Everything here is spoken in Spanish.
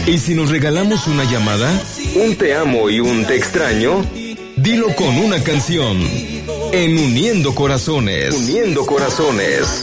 ¿Y si nos regalamos una llamada? ¿Un te amo y un te extraño? Dilo con una canción. En Uniendo Corazones. Uniendo Corazones.